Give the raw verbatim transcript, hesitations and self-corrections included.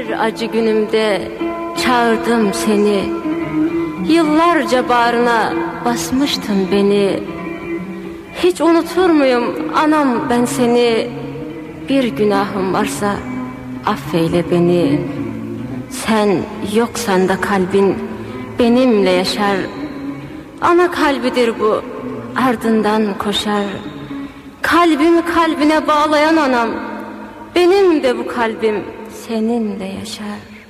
Her acı günümde çağırdım seni. Yıllarca bağrına basmıştın beni. Hiç unutur muyum anam ben seni? Bir günahım varsa affeyle beni. Sen yoksan da kalbin benimle yaşar. Ana kalbidir bu, ardından koşar. Kalbimi kalbine bağlayan anam, benim de bu kalbim seninle yaşar.